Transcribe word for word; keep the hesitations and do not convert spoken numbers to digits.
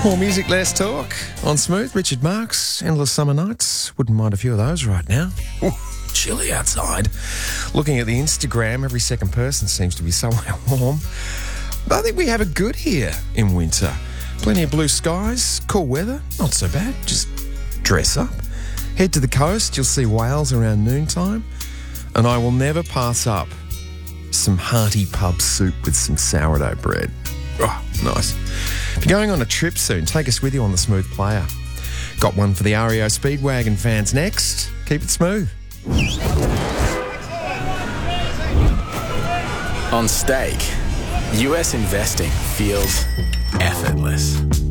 More music, less talk. On Smooth, Richard Marks, Endless Summer Nights. Wouldn't mind a few of those right now. Ooh, chilly outside. Looking at the Instagram, every second person seems to be somewhere warm. But I think we have it good here in winter. Plenty of blue skies, cool weather, not so bad. Just dress up. Head to the coast, you'll see whales around noontime. And I will never pass up some hearty pub soup with some sourdough bread. Oh, nice. If you're going on a trip soon, take us with you on the Smooth Player. Got one for the R E O Speedwagon fans next. Keep it smooth. On Stake, U S investing feels effortless.